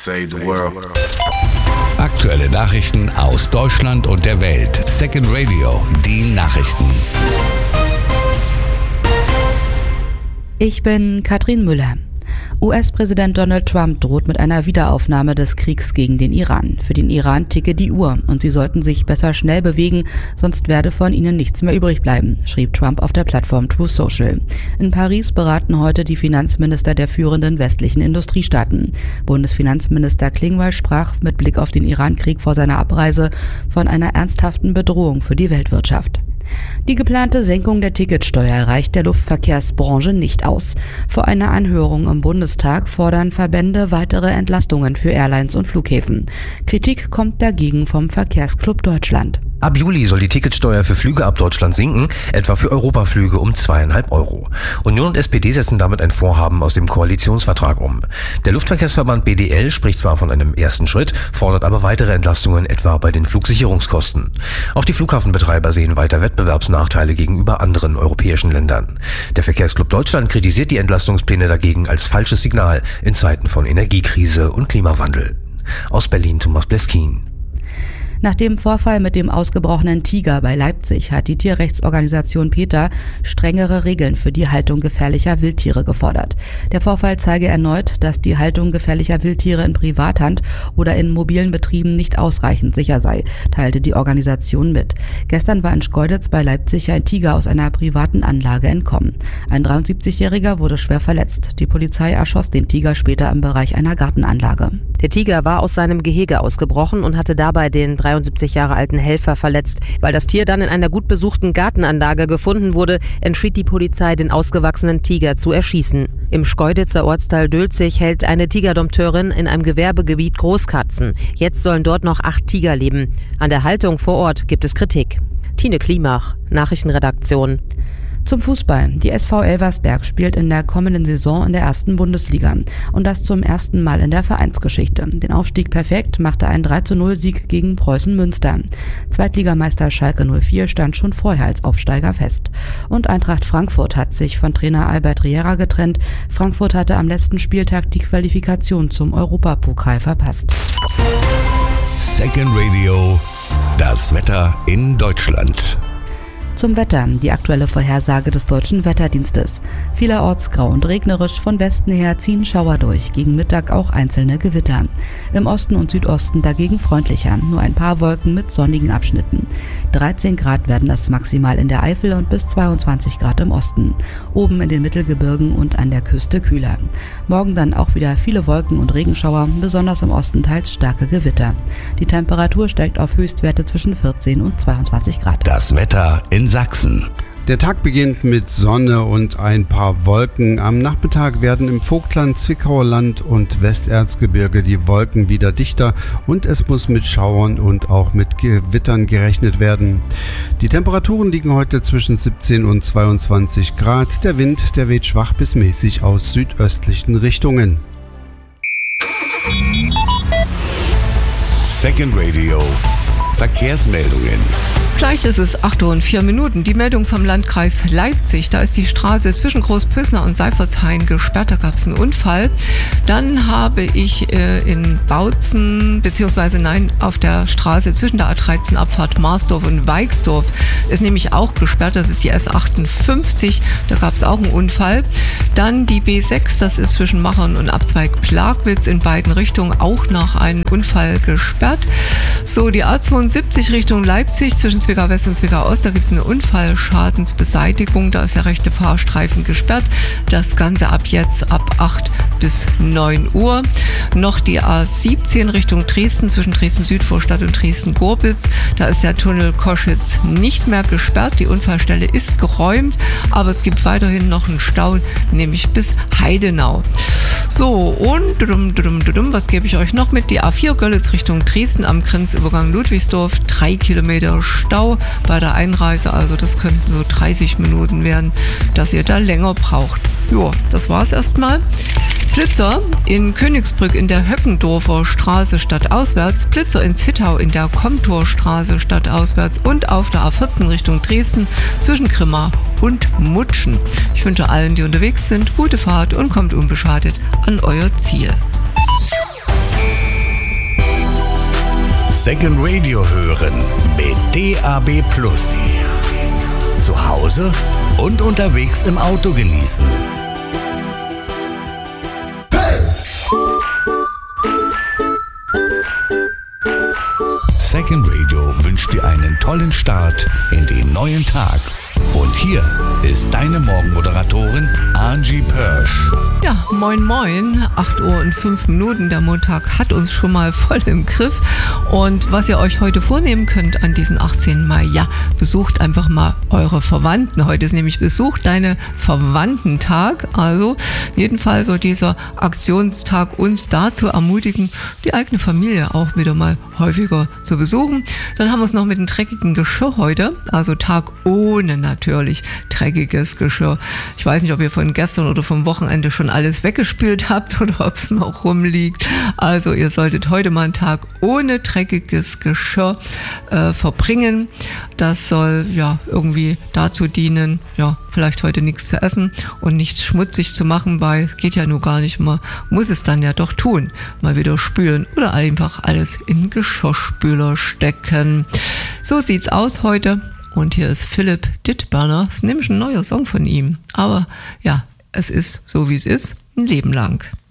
Save the world. Aktuelle Nachrichten aus Deutschland und der Welt. Second Radio, die Nachrichten. Ich bin Katrin Müller. US-Präsident Donald Trump droht mit einer Wiederaufnahme des Kriegs gegen den Iran. Für den Iran ticke die Uhr und sie sollten sich besser schnell bewegen, sonst werde von ihnen nichts mehr übrig bleiben, schrieb Trump auf der Plattform Truth Social. In Paris beraten heute die Finanzminister der führenden westlichen Industriestaaten. Bundesfinanzminister Klingbeil sprach mit Blick auf den Iran-Krieg vor seiner Abreise von einer ernsthaften Bedrohung für die Weltwirtschaft. Die geplante Senkung der Ticketsteuer reicht der Luftverkehrsbranche nicht aus. Vor einer Anhörung im Bundestag fordern Verbände weitere Entlastungen für Airlines und Flughäfen. Kritik kommt dagegen vom Verkehrsclub Deutschland. Ab Juli soll die Ticketsteuer für Flüge ab Deutschland sinken, etwa für Europaflüge um 2,5 €. Union und SPD setzen damit ein Vorhaben aus dem Koalitionsvertrag um. Der Luftverkehrsverband BDL spricht zwar von einem ersten Schritt, fordert aber weitere Entlastungen, etwa bei den Flugsicherungskosten. Auch die Flughafenbetreiber sehen weiter Wettbewerbsnachteile gegenüber anderen europäischen Ländern. Der Verkehrsclub Deutschland kritisiert die Entlastungspläne dagegen als falsches Signal in Zeiten von Energiekrise und Klimawandel. Aus Berlin Thomas Bleskin. Nach dem Vorfall mit dem ausgebrochenen Tiger bei Leipzig hat die Tierrechtsorganisation PETA strengere Regeln für die Haltung gefährlicher Wildtiere gefordert. Der Vorfall zeige erneut, dass die Haltung gefährlicher Wildtiere in Privathand oder in mobilen Betrieben nicht ausreichend sicher sei, teilte die Organisation mit. Gestern war in Schkeuditz bei Leipzig ein Tiger aus einer privaten Anlage entkommen. Ein 73-Jähriger wurde schwer verletzt. Die Polizei erschoss den Tiger später im Bereich einer Gartenanlage. Der Tiger war aus seinem Gehege ausgebrochen und hatte dabei den 73 Jahre alten Helfer verletzt. Weil das Tier dann in einer gut besuchten Gartenanlage gefunden wurde, entschied die Polizei, den ausgewachsenen Tiger zu erschießen. Im Schkeuditzer Ortsteil Dölzig hält eine Tigerdompteurin in einem Gewerbegebiet Großkatzen. Jetzt sollen dort noch 8 Tiger leben. An der Haltung vor Ort gibt es Kritik. Tine Klimach, Nachrichtenredaktion. Zum Fußball. Die SV Elversberg spielt in der kommenden Saison in der 1. Bundesliga. Und das zum ersten Mal in der Vereinsgeschichte. Den Aufstieg perfekt machte ein 3:0-Sieg gegen Preußen Münster. Zweitligameister Schalke 04 stand schon vorher als Aufsteiger fest. Und Eintracht Frankfurt hat sich von Trainer Albert Riera getrennt. Frankfurt hatte am letzten Spieltag die Qualifikation zum Europapokal verpasst. Second Radio, das Wetter in Deutschland. Zum Wetter, die aktuelle Vorhersage des Deutschen Wetterdienstes. Vielerorts grau und regnerisch, von Westen her ziehen Schauer durch, gegen Mittag auch einzelne Gewitter. Im Osten und Südosten dagegen freundlicher, nur ein paar Wolken mit sonnigen Abschnitten. 13 Grad werden das maximal in der Eifel und bis 22 Grad im Osten. Oben in den Mittelgebirgen und an der Küste kühler. Morgen dann auch wieder viele Wolken und Regenschauer, besonders im Osten teils starke Gewitter. Die Temperatur steigt auf Höchstwerte zwischen 14 und 22 Grad. Das Wetter in Sachsen. Der Tag beginnt mit Sonne und ein paar Wolken. Am Nachmittag werden im Vogtland, Zwickauer Land und Westerzgebirge die Wolken wieder dichter und es muss mit Schauern und auch mit Gewittern gerechnet werden. Die Temperaturen liegen heute zwischen 17 und 22 Grad. Der Wind, der weht schwach bis mäßig aus südöstlichen Richtungen. Second Radio, Verkehrsmeldungen. Gleich ist es 8:04. Die Meldung vom Landkreis Leipzig. Da ist die Straße zwischen Großpösner und Seifershain gesperrt. Da gab es einen Unfall. Dann habe ich in Bautzen, auf der Straße zwischen der A13 Abfahrt Marsdorf und Weixdorf ist nämlich auch gesperrt. Das ist die S58. Da gab es auch einen Unfall. Dann die B6, das ist zwischen Machern und Abzweig Plagwitz in beiden Richtungen auch nach einem Unfall gesperrt. So, die A72 Richtung Leipzig zwischen Zwickau West und Zwickau Ost, da gibt es eine Unfallschadensbeseitigung, da ist der rechte Fahrstreifen gesperrt. Das Ganze ab jetzt ab 8 bis 9 Uhr. Noch die A17 Richtung Dresden zwischen Dresden-Südvorstadt und Dresden-Gorbitz, da ist der Tunnel Koschitz nicht mehr gesperrt. Die Unfallstelle ist geräumt, aber es gibt weiterhin noch einen Stau, nämlich bis Heidenau. So, und was gebe ich euch noch mit? Die A4 Görlitz Richtung Dresden am Grenzübergang Ludwigsdorf, 3 Kilometer Stau bei der Einreise, also das könnten so 30 Minuten werden, dass ihr da länger braucht. Jo, das war's erstmal. Blitzer in Königsbrück in der Höckendorfer Straße stadtauswärts, Blitzer in Zittau in der Komtorstraße stadtauswärts und auf der A14 Richtung Dresden zwischen Grimma und Mutschen. Ich wünsche allen, die unterwegs sind, gute Fahrt und kommt unbeschadet an euer Ziel. Second Radio hören mit DAB+. Zu Hause und unterwegs im Auto genießen. Second Radio wünscht dir einen tollen Start in den neuen Tag. Und hier ist deine Morgenmoderatorin Angie Pörsch. Ja, moin moin, 8:05 Uhr, der Montag hat uns schon mal voll im Griff. Und was ihr euch heute vornehmen könnt an diesem 18. Mai, ja, besucht einfach mal eure Verwandten. Heute ist nämlich Besucht deine Verwandtentag. Also jedenfalls so dieser Aktionstag, uns dazu ermutigen, die eigene Familie auch wieder mal häufiger zu besuchen. Dann haben wir es noch mit dem dreckigen Geschirr heute, also Tag ohne natürlich dreckiges Geschirr. Ich weiß nicht, ob ihr von gestern oder vom Wochenende schon alles weggespült habt oder ob es noch rumliegt. Also ihr solltet heute mal einen Tag ohne dreckiges Geschirr verbringen. Das soll ja irgendwie dazu dienen, ja, vielleicht heute nichts zu essen und nichts schmutzig zu machen, weil es geht ja nur gar nicht. Man muss es dann ja doch tun. Mal wieder spülen oder einfach alles in den Geschirrspüler stecken. So sieht's aus heute. Und hier ist Philipp Dittberner. Das ist nämlich ein neuer Song von ihm. Aber ja, es ist so, wie es ist, ein Leben lang.